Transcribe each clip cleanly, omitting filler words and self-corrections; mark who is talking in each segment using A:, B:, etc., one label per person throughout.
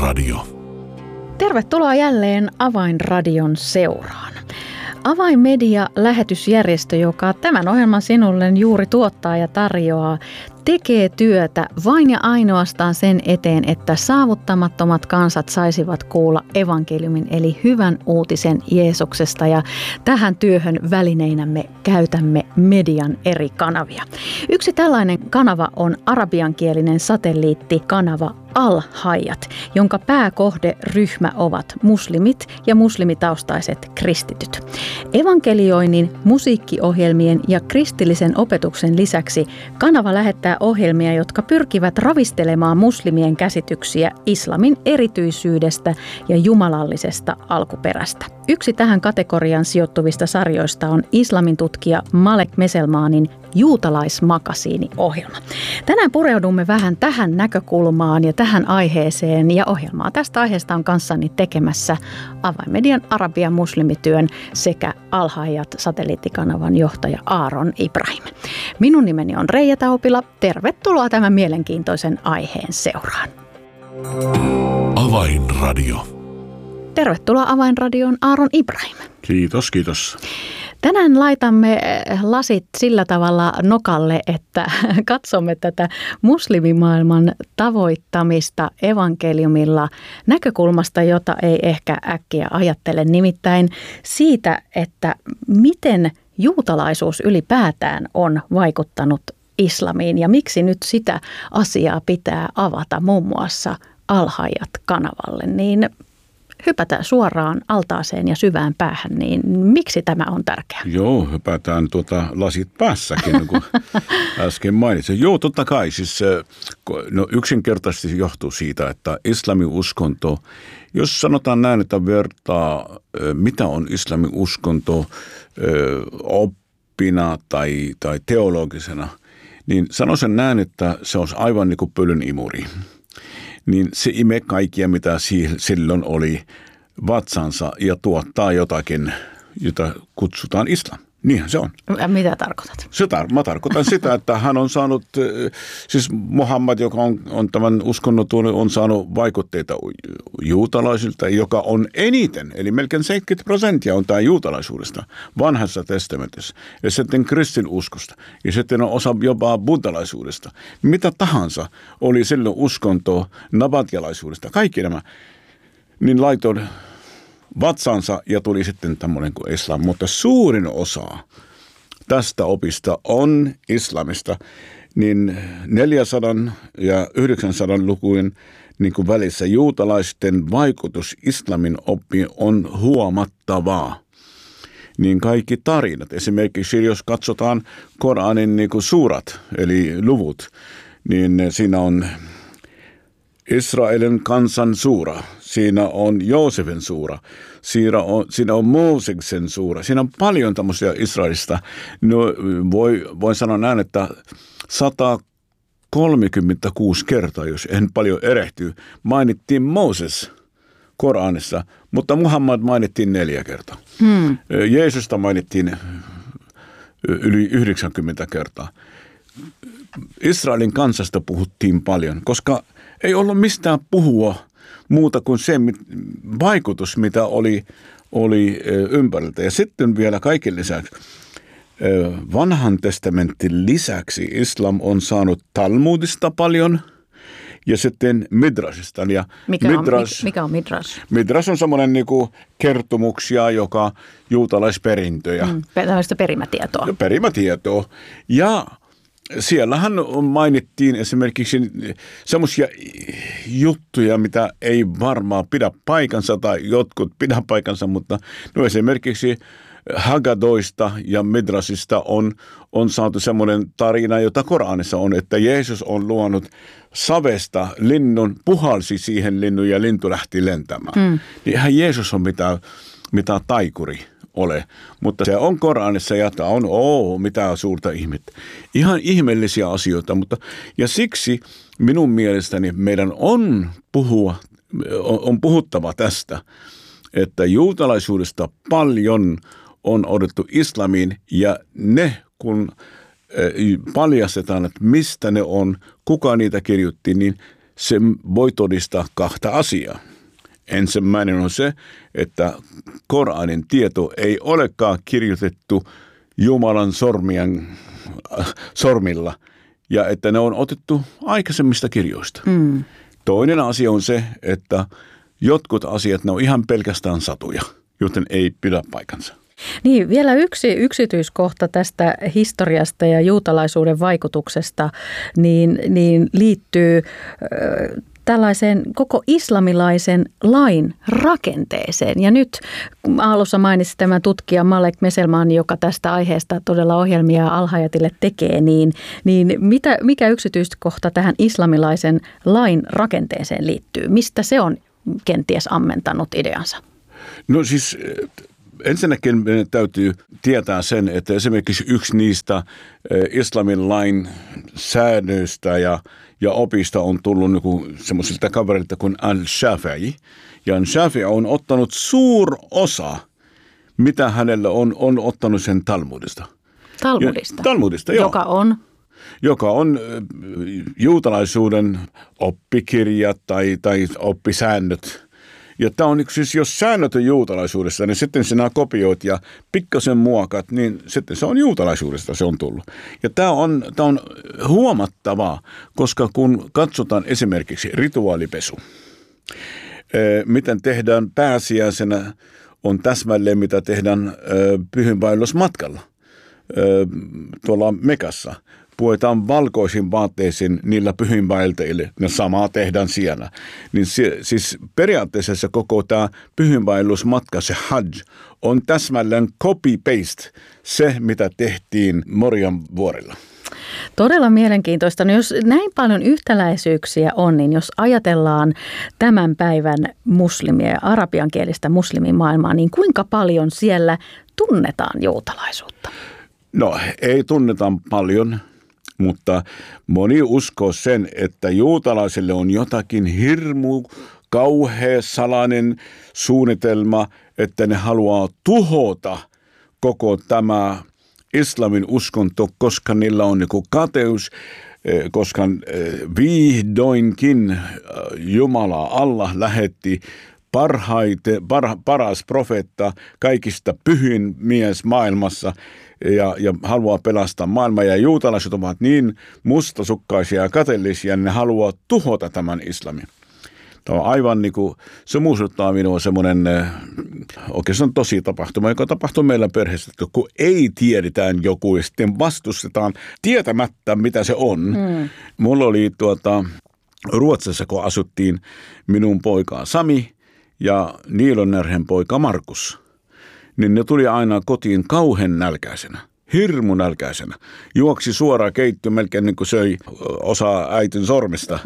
A: Avainradio.
B: Tervetuloa jälleen Avainradion seuraan. Avainmedia-lähetysjärjestö, joka tämän ohjelman sinulle juuri tuottaa ja tarjoaa, tekee työtä vain ja ainoastaan sen eteen, että saavuttamattomat kansat saisivat kuulla evankeliumin eli hyvän uutisen Jeesuksesta. Ja tähän työhön välineinämme käytämme median eri kanavia. Yksi tällainen kanava on arabiankielinen satelliittikanava Al-Hayat, jonka pääkohderyhmä ovat muslimit ja muslimitaustaiset kristityt. Evankelioinnin, musiikkiohjelmien ja kristillisen opetuksen lisäksi kanava lähettää ohjelmia, jotka pyrkivät ravistelemaan muslimien käsityksiä islamin erityisyydestä ja jumalallisesta alkuperästä. Yksi tähän kategoriaan sijoittuvista sarjoista on islamin tutkija Malek Meselmanin juutalaismakasiini-ohjelma. Tänään pureudumme vähän tähän näkökulmaan ja tähän aiheeseen, ja ohjelmaa tästä aiheesta on kanssani tekemässä Avainmedian Arabian muslimityön sekä Al-Hayat satelliittikanavan johtaja Aaron Ibrahim. Minun nimeni on Reija Taupila. Tervetuloa tämän mielenkiintoisen aiheen seuraan.
A: Avainradio.
B: Tervetuloa Avainradioon Aaron Ibrahim.
A: Kiitos, kiitos.
B: Tänään laitamme lasit sillä tavalla nokalle, että katsomme tätä muslimimaailman tavoittamista evankeliumilla näkökulmasta, jota ei ehkä äkkiä ajattele. Nimittäin siitä, että miten juutalaisuus ylipäätään on vaikuttanut islamiin ja miksi nyt sitä asiaa pitää avata muun muassa Al-Hayat-kanavalle, niin hypätään suoraan altaaseen ja syvään päähän, niin miksi tämä on tärkeää?
C: Joo, hypätään lasit päässäkin, niin kuin äsken mainitsin. Joo, totta kai. Siis, yksinkertaisesti johtuu siitä, että islamin uskonto, jos sanotaan näin, että vertaa, mitä on islamin uskonto oppina tai teologisena, niin sanoisin näin, että se on aivan niin kuin pölyn imuri. Niin se imee kaikkia, mitä silloin oli vatsansa ja tuottaa jotakin, jota kutsutaan islam. Niinhän se on.
B: Mitä tarkoitat?
C: Mä tarkoitan sitä, että hän on saanut, siis Muhammad, joka on tämän uskonnon tuonut, on saanut vaikutteita juutalaisilta, joka on eniten, eli melkein 70% on tämä juutalaisuudesta vanhassa testamentissa. Ja sitten kristinuskosta. Ja sitten on osa jopa buddhalaisuudesta. Mitä tahansa oli silloin uskonto nabatjalaisuudesta. Kaikki nämä, niin laitoin vatsansa ja tuli sitten tämmöinen kuin islam, mutta suurin osa tästä opista on islamista, niin 400 ja 900 lukujen niin kuin välissä juutalaisten vaikutus islamin oppiin on huomattavaa. Niin kaikki tarinat, esimerkiksi jos katsotaan Koranin niin kuin suurat, eli luvut, niin siinä on Israelin kansan suura, siinä on Joosefin suura, siinä on Mooseksen suura. Siinä on paljon tämmöisiä Israelista. No, voin sanoa näin, että 136 kertaa, jos en paljon erehtyy, mainittiin Mooses Koranissa, mutta Muhammad mainittiin 4 kertaa. Jeesusta mainittiin yli 90 kertaa. Israelin kansasta puhuttiin paljon, koska ei ollut mistään puhua muuta kuin se vaikutus, mitä oli ympäriltä. Ja sitten vielä kaiken lisäksi, vanhan testamentin lisäksi islam on saanut Talmudista paljon ja sitten Midrashista. Ja
B: mikä on Midrash?
C: Midrash on semmoinen niinku kertomuksia, joka juutalaisperintöjä.
B: Tällaista perimätietoa.
C: Perimätietoa. Ja siellähän mainittiin esimerkiksi semmoisia juttuja, mitä ei varmaan pidä paikansa tai jotkut pidä paikansa, mutta no esimerkiksi Haggadoista ja Midrashista on saatu semmoinen tarina, jota Koranissa on, että Jeesus on luonut savesta linnun, puhalsi siihen linnun ja lintu lähti lentämään. Niin eihän Jeesus on mitä taikuri ole, mutta se on Koranissa ja tämä on mitä suurta ihmettä. Ihan ihmeellisiä asioita, mutta ja siksi minun mielestäni meidän on puhuttava tästä, että juutalaisuudesta paljon on otettu islamiin ja ne kun paljastetaan, että mistä ne on, kuka niitä kirjoitti, niin se voi todistaa kahta asiaa. Ensimmäinen on se, että Koranin tieto ei olekaan kirjoitettu Jumalan sormilla ja että ne on otettu aikaisemmista kirjoista. Toinen asia on se, että jotkut asiat ne on ihan pelkästään satuja, joten ei pidä paikansa.
B: Niin, vielä yksi yksityiskohta tästä historiasta ja juutalaisuuden vaikutuksesta niin liittyy tällaiseen koko islamilaisen lain rakenteeseen. Ja nyt alussa mainitsin tämän tutkija Malek Meselman, joka tästä aiheesta todella ohjelmia Al-Hayatille tekee, niin mikä yksityiskohta tähän islamilaisen lain rakenteeseen liittyy? Mistä se on kenties ammentanut ideansa?
C: No siis ensinnäkin meidän täytyy tietää sen, että esimerkiksi yksi niistä islamin lain säännöistä ja opista on tullut semmoisilta kaverilta kuin Al-Shafi'i. Ja Al-Shafi'i on ottanut osa, mitä hänellä on ottanut sen Talmudista. Talmudista, joo. Joka on juutalaisuuden oppikirja tai oppisäännöt. Ja tämä on siis, jos säännöt on juutalaisuudesta, niin sitten sinä kopioit ja pikkasen muokat, niin sitten se on juutalaisuudesta se on tullut. Ja tämä on huomattavaa, koska kun katsotaan esimerkiksi rituaalipesu, miten tehdään pääsiäisenä, on täsmälleen mitä tehdään pyhänvaellusmatkalla tuolla Mekassa. Puetaan valkoisin vaatteisiin niillä pyhänvaeltajille, ne samaa tehdään siellä. Niin siis periaatteessa se koko tämä pyhänvaellusmatka, se hajj, on täsmälleen copy-paste se, mitä tehtiin Morian vuorilla.
B: Todella mielenkiintoista. No jos näin paljon yhtäläisyyksiä on, niin jos ajatellaan tämän päivän muslimia ja arabiankielistä muslimimaailmaa, niin kuinka paljon siellä tunnetaan juutalaisuutta?
C: No ei tunneta paljon. Mutta moni uskoo sen, että juutalaisille on jotakin hirmu, kauhea, salainen suunnitelma, että ne haluaa tuhota koko tämä islamin uskonto, koska niillä on niin kuin kateus, koska vihdoinkin Jumala Allah lähetti paras profeetta kaikista pyhin mies maailmassa ja haluaa pelastaa maailmaa. Ja juutalaiset ovat niin mustasukkaisia ja kateellisia, ne haluaa tuhota tämän islamin. Tämä on aivan niin kuin, se muistuttaa minua semmoinen oikeastaan tosi tapahtuma, joka tapahtuu meillä perheessä, että kun ei tiedetään joku ja sitten vastustetaan tietämättä, mitä se on. Mulla oli Ruotsissa, kun asuttiin minun poikaa Sami ja Niilonärhen poika Markus, niin ne tuli aina kotiin kauhean nälkäisenä. Hirmu nälkäisenä. Juoksi suoraan keittiöön, melkein niin kuin söi osa äitin sormista.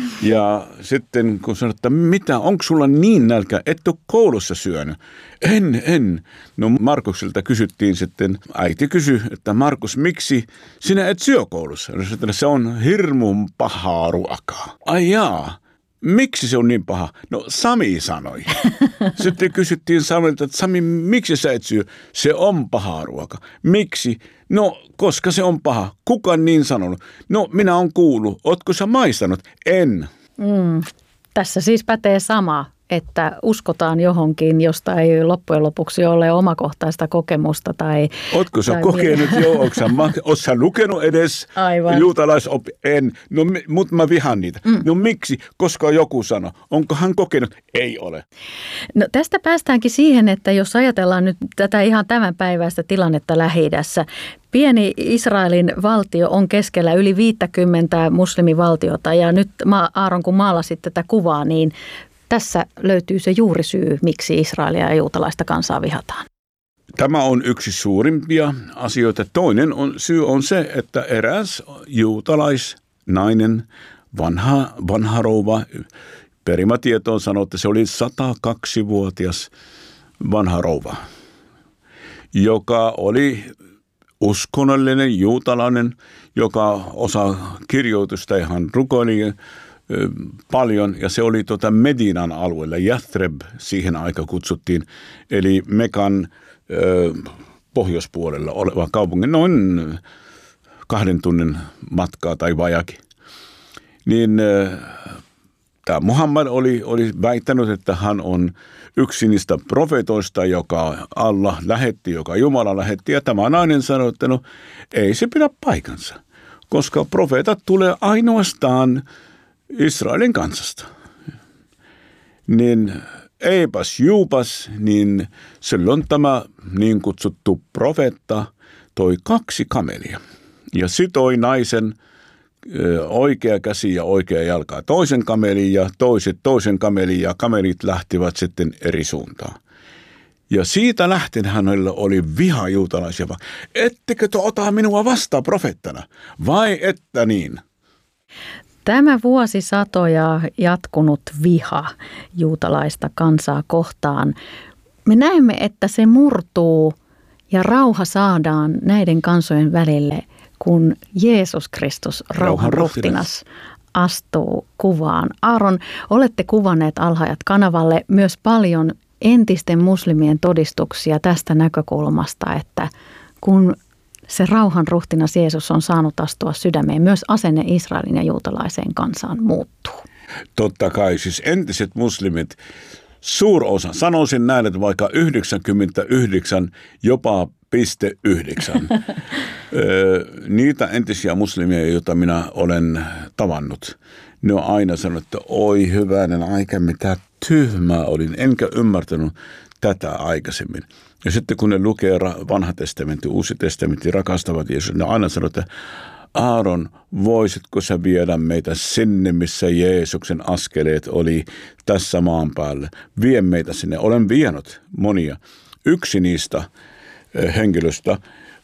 C: Ja sitten kun sanoi, että mitä, onko sulla niin nälkä, et ole koulussa syönyt? En. No Markukselta kysyttiin sitten, äiti kysyi, että Markus, miksi sinä et syö koulussa? Se on hirmun pahaa ruokaa. Ai jaa. Miksi se on niin paha? No Sami sanoi. Sitten kysyttiin Samilta, että Sami, miksi sä et syö? Se on paha ruoka. Miksi? No, koska se on paha. Kuka on niin sanonut? No, minä olen kuullut. Ootko sä maistanut? En.
B: Tässä siis pätee sama, että uskotaan johonkin, josta ei loppujen lopuksi ole omakohtaista kokemusta.
C: Ootko sä kokenut jo? Ootko sä lukenut edes juutalaisoppi? En. No, mutta mä vihaan niitä. No miksi? Koska joku sanoi. Onko hän kokenut? Ei ole.
B: No tästä päästäänkin siihen, että jos ajatellaan nyt tätä ihan tämänpäiväistä tilannetta Lähi-idässä, pieni Israelin valtio on keskellä yli 50 muslimivaltiota ja nyt Aaron, kun maalasit tätä kuvaa, niin tässä löytyy se juurisyy, miksi Israelia ja juutalaista kansaa vihataan.
C: Tämä on yksi suurimpia asioita. Toinen syy on se, että eräs juutalaisnainen, vanha rouva, perimätietoon sanoi, että se oli 102-vuotias vanha rouva, joka oli uskonnollinen juutalainen, joka osaa kirjoitusta ihan rukoili paljon, ja se oli Medinan alueella, Yathreb siihen aika kutsuttiin, eli Mekan pohjoispuolella oleva kaupunki, noin 2 tunnin matkaa tai vajakin. Niin Tämä Muhammad oli väittänyt, että hän on yksi niistä profeetoista, joka Allah lähetti, joka Jumala lähetti. Ja tämä nainen sanoi, että no ei se pidä paikansa, koska profeetat tulee ainoastaan Israelin kansasta. Niin eipäs juupas, niin silloin tämä niin kutsuttu profeetta toi 2 kamelia ja sitoi naisen oikea käsi ja oikea jalka toisen kamelin ja toisen kamelin ja kamelit lähtivät sitten eri suuntaan. Ja siitä lähtien hänellä oli viha juutalaisia. Ettekö te ota minua vastaan profeettana vai että niin?
B: Tämä vuosisatoja jatkunut viha juutalaista kansaa kohtaan. Me näemme, että se murtuu ja rauha saadaan näiden kansojen välille, kun Jeesus Kristus, rauhanruhtinas, astuu kuvaan. Aaron, olette kuvanneet Alhaajat-kanavalle myös paljon entisten muslimien todistuksia tästä näkökulmasta, että kun se rauhanruhtinas Jeesus on saanut astua sydämeen, myös asenne Israelin ja juutalaiseen kansaan muuttuu.
C: Totta kai, siis entiset muslimit, suurosa, sanoisin näin, että vaikka 99, jopa 0,9. Niitä entisiä muslimia, joita minä olen tavannut, ne on aina sanonut, että oi hyvänen aika, mitä tyhmää olin, enkä ymmärtänyt tätä aikaisemmin. Ja sitten kun ne lukee vanha testamentti, uusi testamentti, rakastavat Jeesus, ne aina sanoo, että Aaron, voisitko sä viedä meitä sinne, missä Jeesuksen askeleet oli tässä maan päällä? Vie meitä sinne. Olen vienyt monia. Yksi niistä henkilöstä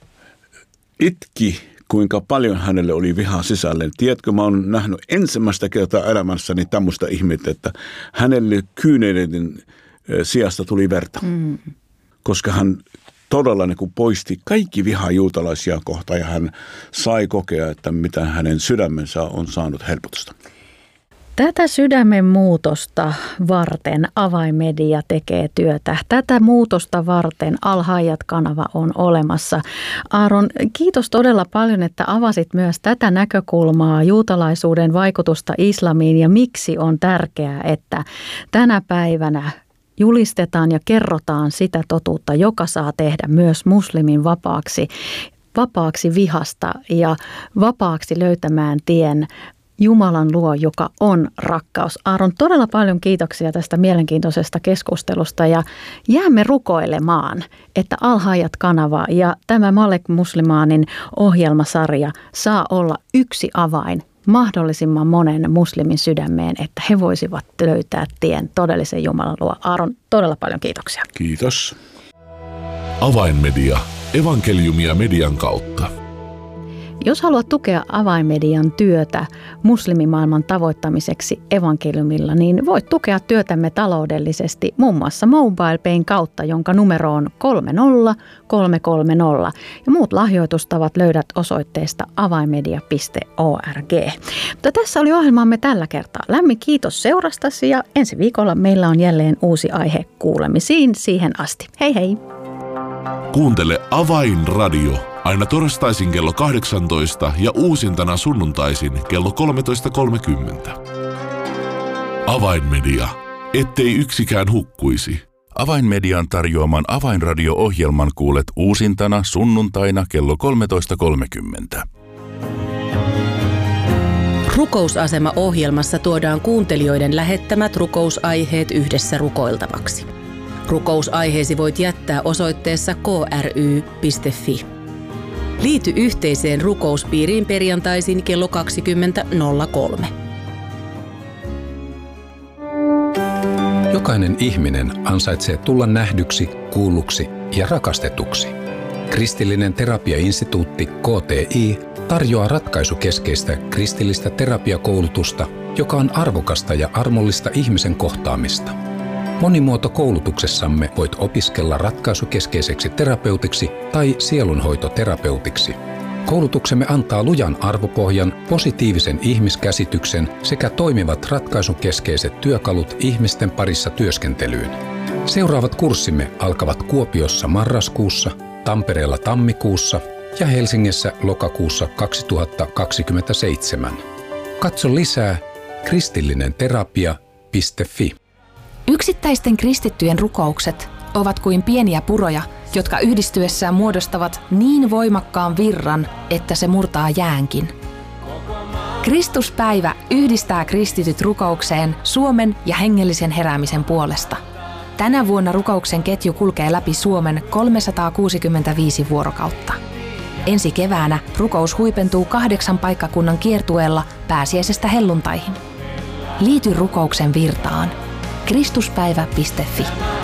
C: itki, kuinka paljon hänelle oli vihaa sisälle. Tiedätkö, mä oon nähnyt ensimmäistä kertaa elämässäni tämmöistä ihmettä, että hänelle kyyneleiden sijasta tuli verta. Koska hän todella niin kuin poisti kaikki vihaa juutalaisia kohtaan ja hän sai kokea, että mitä hänen sydämensä on saanut helpotusta.
B: Tätä sydämen muutosta varten Avainmedia tekee työtä. Tätä muutosta varten Alhaajat-kanava on olemassa. Aaron, kiitos todella paljon, että avasit myös tätä näkökulmaa, juutalaisuuden vaikutusta islamiin ja miksi on tärkeää, että tänä päivänä julistetaan ja kerrotaan sitä totuutta, joka saa tehdä myös muslimin vapaaksi vihasta ja vapaaksi löytämään tien Jumalan luo, joka on rakkaus. Aaron, todella paljon kiitoksia tästä mielenkiintoisesta keskustelusta ja jäämme rukoilemaan, että Alhaajat-kanava ja tämä Malek Muslimaanin ohjelmasarja saa olla yksi avain mahdollisimman monen muslimin sydämeen, että he voisivat löytää tien todellisen Jumalan luo. Aaron, todella paljon kiitoksia.
C: Kiitos.
A: Avainmedia. Evankeliumia median kautta.
B: Jos haluat tukea Avainmedian työtä muslimimaailman tavoittamiseksi evankeliumilla, niin voit tukea työtämme taloudellisesti muun muassa MobilePayn kautta, jonka numero on 30330. Ja muut lahjoitustavat löydät osoitteesta avainmedia.org. Mutta tässä oli ohjelmamme tällä kertaa. Lämmin kiitos seurastasi ja ensi viikolla meillä on jälleen uusi aihe kuulemisiin siihen asti. Hei hei!
A: Kuuntele Avainradio aina torstaisin kello 18 ja uusintana sunnuntaisin kello 13.30. Avainmedia, ettei yksikään hukkuisi.
D: Avainmedian tarjoaman Avainradio-ohjelman kuulet uusintana sunnuntaina kello 13.30.
E: Rukousasema-ohjelmassa tuodaan kuuntelijoiden lähettämät rukousaiheet yhdessä rukoiltavaksi. Rukousaiheesi voit jättää osoitteessa kry.fi. Liity yhteiseen rukouspiiriin perjantaisin kello 20.03.
F: Jokainen ihminen ansaitsee tulla nähdyksi, kuulluksi ja rakastetuksi. Kristillinen terapiainstituutti KTI tarjoaa ratkaisukeskeistä kristillistä terapiakoulutusta, joka on arvokasta ja armollista ihmisen kohtaamista. Monimuotokoulutuksessamme voit opiskella ratkaisukeskeiseksi terapeutiksi tai sielunhoitoterapeutiksi. Koulutuksemme antaa lujan arvopohjan, positiivisen ihmiskäsityksen sekä toimivat ratkaisukeskeiset työkalut ihmisten parissa työskentelyyn. Seuraavat kurssimme alkavat Kuopiossa marraskuussa, Tampereella tammikuussa ja Helsingissä lokakuussa 2027. Katso lisää kristillinenterapia.fi.
G: Yksittäisten kristittyjen rukoukset ovat kuin pieniä puroja, jotka yhdistyessään muodostavat niin voimakkaan virran, että se murtaa jäänkin. Kristuspäivä yhdistää kristityt rukoukseen Suomen ja hengellisen heräämisen puolesta. Tänä vuonna rukouksen ketju kulkee läpi Suomen 365 vuorokautta. Ensi keväänä rukous huipentuu 8 paikkakunnan kiertueella pääsiäisestä helluntaihin. Liity rukouksen virtaan. Kristuspäivä.fi